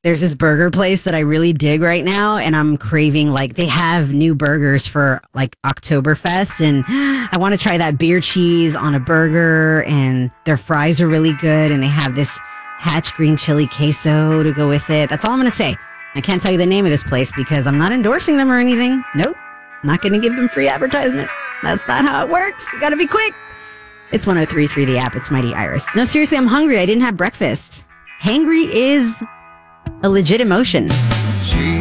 There's this burger place that I really dig right now, and I'm craving, like, they have new burgers for, like, Oktoberfest, and I want to try that beer cheese on a burger, and their fries are really good, and they have this Hatch green chili queso to go with it. That's all I'm going to say. I can't tell you the name of this place because I'm not endorsing them or anything. Nope. Not going to give them free advertisement. That's not how it works. You got to be quick. It's 103.3 The App. It's Mighty Iris. No, seriously, I'm hungry. I didn't have breakfast. Hangry is a legit emotion. She